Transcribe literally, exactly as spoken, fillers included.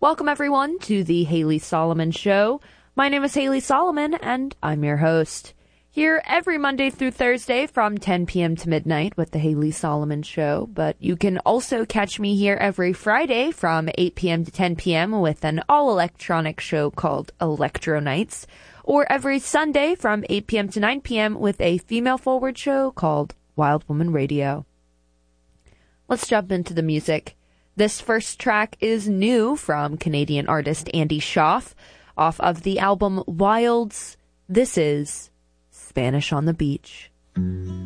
Welcome, everyone, to the Haley Solomon Show. My name is Haley Solomon, and I'm your host. Here every Monday through Thursday from ten p.m. to midnight with the Haley Solomon Show. But you can also catch me here every Friday from eight p.m. to ten p.m. with an all-electronic show called Electro Nights. Or every Sunday from eight p.m. to nine p.m. with a female-forward show called Wild Woman Radio. Let's jump into the music. This first track is new from Canadian artist Andy Schaaf off of the album Wilds. This is Spanish on the Beach.